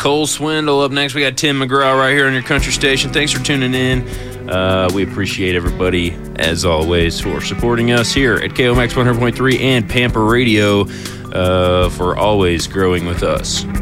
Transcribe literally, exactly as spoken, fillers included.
Cole Swindle up next. We got Tim McGraw right here on your country station. Thanks for tuning in. Uh, we appreciate everybody, as always, for supporting us here at K O M X one hundred point three and Pamper Radio, uh, for always growing with us.